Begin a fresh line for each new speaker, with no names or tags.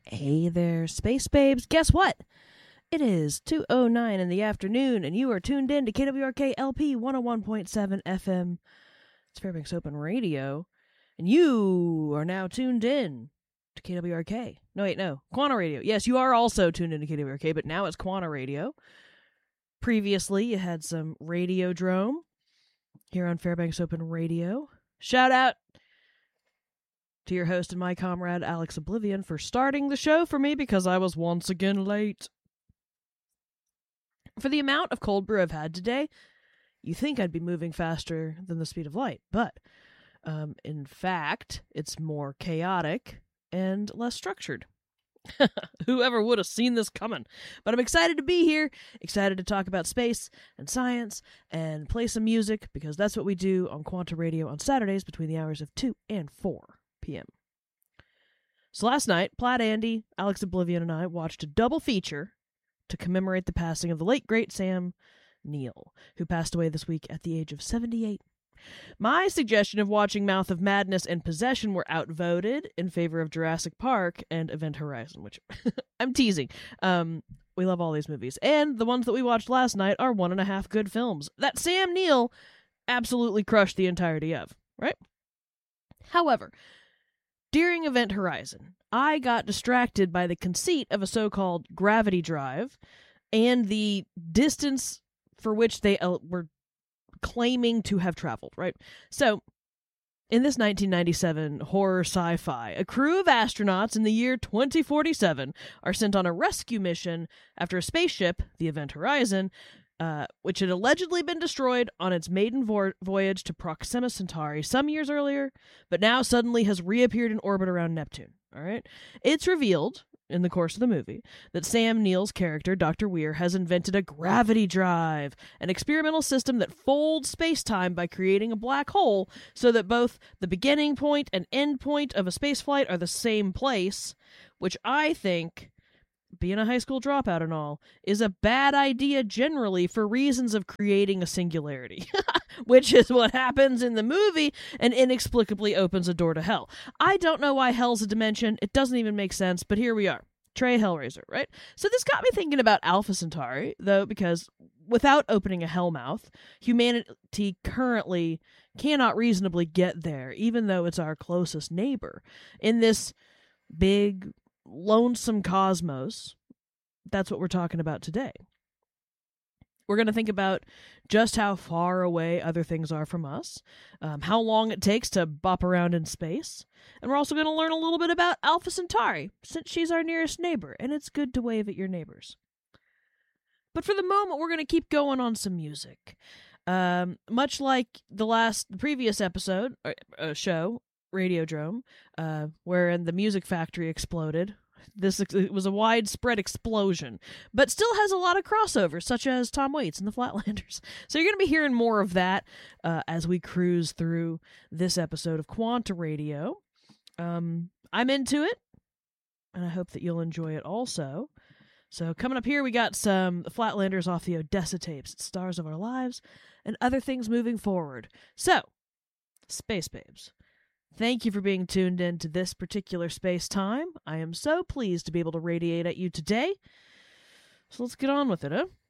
Hey there, Space Babes. Guess what? It is 2:09 in the afternoon, and you are tuned in to KWRK LP 101.7 FM. It's Fairbanks Open Radio, and you are now tuned in to KWRK. No, Quanta Radio. Yes, you are also tuned in to KWRK, but now it's Quanta Radio. Previously, you had some Radiodrome here on Fairbanks Open Radio. Shout out to your host and my comrade, Alex Oblivion, for starting the show for me because I was once again late. For the amount of cold brew I've had today, you think I'd be moving faster than the speed of light, but in fact, it's more chaotic and less structured. Whoever would have seen this coming? But I'm excited to be here, excited to talk about space and science and play some music because that's what we do on Quanta Radio on Saturdays between the hours of 2 and 4 p.m. So last night, Plaid Andy, Alex Oblivion, and I watched a double feature to commemorate the passing of the late, great Sam Neill, who passed away this week at the age of 78. My suggestion of watching Mouth of Madness and Possession were outvoted in favor of Jurassic Park and Event Horizon, which I'm teasing. We love all these movies. And the ones that we watched last night are 1.5 good films that Sam Neill absolutely crushed the entirety of, right? However, during Event Horizon, I got distracted by the conceit of a so-called gravity drive and the distance for which they were claiming to have traveled, right? So, in this 1997 horror sci-fi, a crew of astronauts in the year 2047 are sent on a rescue mission after a spaceship, the Event Horizon, which had allegedly been destroyed on its maiden voyage to Proxima Centauri some years earlier, but now suddenly has reappeared in orbit around Neptune. All right? It's revealed in the course of the movie that Sam Neill's character, Dr. Weir, has invented a gravity drive, an experimental system that folds space-time by creating a black hole so that both the beginning point and end point of a spaceflight are the same place, which I think, being a high school dropout and all, is a bad idea generally for reasons of creating a singularity, which is what happens in the movie and inexplicably opens a door to hell. I don't know why hell's a dimension. It doesn't even make sense, but here we are. Trey Hellraiser, right? So this got me thinking about Alpha Centauri, though, because without opening a hellmouth, humanity currently cannot reasonably get there, even though it's our closest neighbor. In this big, lonesome cosmos, that's what we're talking about today. We're going to think about just how far away other things are from us, how long it takes to bop around in space, and we're also going to learn a little bit about Alpha Centauri, since she's our nearest neighbor, and it's good to wave at your neighbors. But for the moment, we're going to keep going on some music. Much like the previous episode, show, Radiodrome, wherein the music factory exploded. It was a widespread explosion, but still has a lot of crossovers, such as Tom Waits and the Flatlanders. So you're going to be hearing more of that as we cruise through this episode of Quanta Radio. I'm into it, and I hope that you'll enjoy it also. So coming up here, we got some Flatlanders off the Odessa tapes, Stars of Our Lives, and other things moving forward. So, Space Babes, thank you for being tuned in to this particular space-time. I am so pleased to be able to radiate at you today. So let's get on with it, huh?